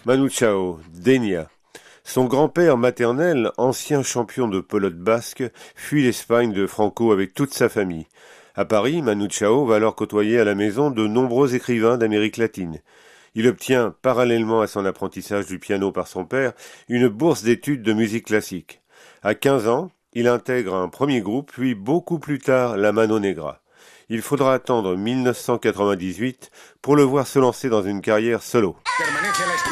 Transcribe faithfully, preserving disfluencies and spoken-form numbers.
Manu Chao, Dénia. Son grand-père maternel, ancien champion de pelote basque, fuit l'Espagne de Franco avec toute sa famille. À Paris, Manu Chao va alors côtoyer à la maison de nombreux écrivains d'Amérique latine. Il obtient, parallèlement à son apprentissage du piano par son père, une bourse d'études de musique classique. À quinze ans, il intègre un premier groupe, puis beaucoup plus tard la Mano Negra. Il faudra attendre mille neuf cent quatre-vingt-dix-huit pour le voir se lancer dans une carrière solo.